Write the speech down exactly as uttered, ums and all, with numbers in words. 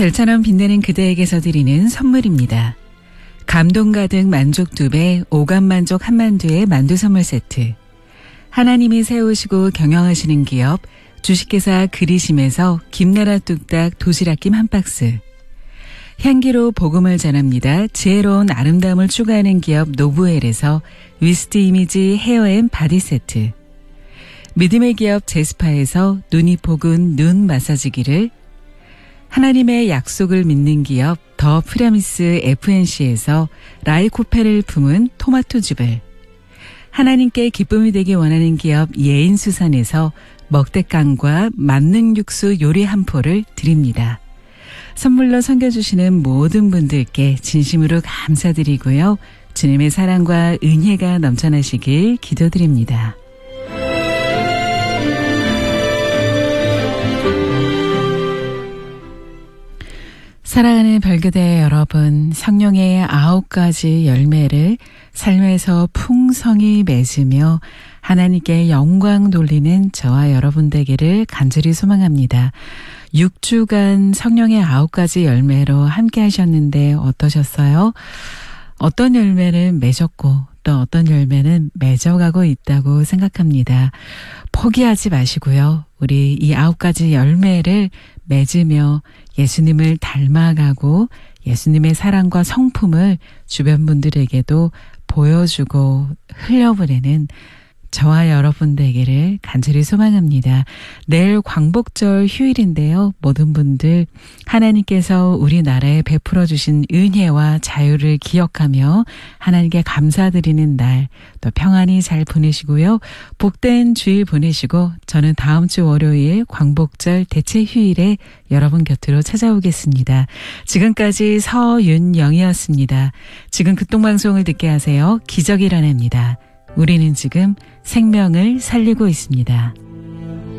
별처럼 빛나는 그대에게서 드리는 선물입니다. 감동 가득 만족 두 배, 오감 만족 한만두의 만두 선물 세트. 하나님이 세우시고 경영하시는 기업 주식회사 그리심에서 김나라 뚝딱 도시락김 한 박스. 향기로 복음을 전합니다. 지혜로운 아름다움을 추구하는 기업 노브웰에서 위스트 이미지 헤어앤 바디 세트. 믿음의 기업 제스파에서 눈이 포근 눈 마사지기를, 하나님의 약속을 믿는 기업 더 프라미스 에프엔씨에서 라이코페를 품은 토마토즙을, 하나님께 기쁨이 되기 원하는 기업 예인수산에서 먹대깡과 만능 육수 요리 한 포를 드립니다. 선물로 섬겨주시는 모든 분들께 진심으로 감사드리고요. 주님의 사랑과 은혜가 넘쳐나시길 기도드립니다. 사랑하는 별교대 여러분, 성령의 아홉 가지 열매를 삶에서 풍성히 맺으며 하나님께 영광 돌리는 저와 여러분 되기를 간절히 소망합니다. 육 주간 성령의 아홉 가지 열매로 함께 하셨는데 어떠셨어요? 어떤 열매는 맺었고 또 어떤 열매는 맺어가고 있다고 생각합니다. 포기하지 마시고요. 우리 이 아홉 가지 열매를 맺으며 예수님을 닮아가고 예수님의 사랑과 성품을 주변 분들에게도 보여주고 흘려보내는 저와 여러분 되기를 간절히 소망합니다. 내일 광복절 휴일인데요. 모든 분들 하나님께서 우리나라에 베풀어 주신 은혜와 자유를 기억하며 하나님께 감사드리는 날 또 평안히 잘 보내시고요. 복된 주일 보내시고 저는 다음 주 월요일 광복절 대체 휴일에 여러분 곁으로 찾아오겠습니다. 지금까지 서윤영이었습니다. 지금 극동방송을 듣게 하세요. 기적이 일어납니다. 우리는 지금 생명을 살리고 있습니다.